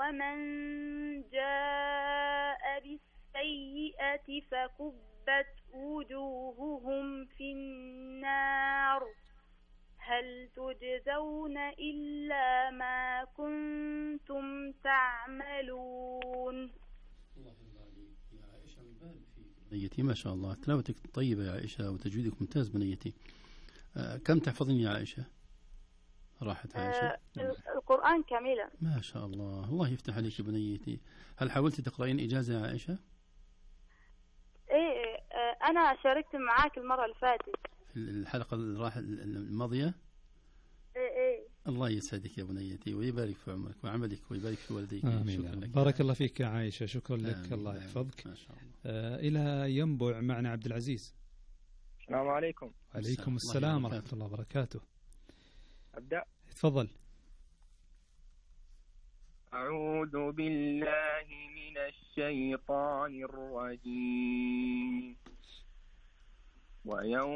ومن جاء بالسيئة فكبت وجوههم في النار هل تجزون إلا ما كنتم تعملون. يا عائشة مبارك فيك بنيتي، ما شاء الله، تلاوتك طيبة يا عائشة وتجويدك ممتاز بنيتي. كم تحفظين يا عائشة؟ راحت عائشة. القرآن كاملا. ما شاء الله، الله يفتح عليك بنيتي. هل حاولت تقرأين إجازة يا عائشة؟ ايه، انا شاركت معاك المرة اللي فاتت في الحلقة الماضية. ايه. الله يسعدك يا بنيتي ويبارك في عمرك وعملك ويبارك في والديك. شكرا لك. بارك الله فيك يا عائشة، شكرا لك. الله يحفظك. ما شاء الله. إلى ينبع معنا عبد العزيز. السلام عليكم. وعليكم السلام ورحمة الله وبركاته. أبدأ. تفضل. أعوذ بالله من الشيطان الرجيم. ويوم